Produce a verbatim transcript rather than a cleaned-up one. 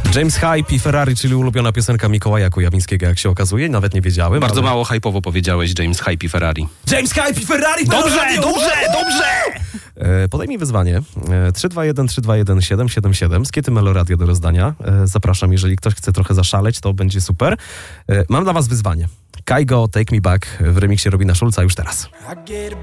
James Hype i Ferrari, czyli ulubiona piosenka Mikołaja Kujawińskiego, jak się okazuje. Nawet nie wiedziałem. Bardzo ale... mało hype'owo powiedziałeś James Hype i Ferrari. James Hype i Ferrari! Dobrze, dobrze, dobrze! E, podaj mi wyzwanie. E, trzy dwa jeden trzy dwa jeden siedem siedem siedem. Skiety Meloradio do rozdania. E, zapraszam, jeżeli ktoś chce trochę zaszaleć, to będzie super. E, mam dla was wyzwanie. Kaigo, Take Me Back w remiksie Robina Schulza już teraz.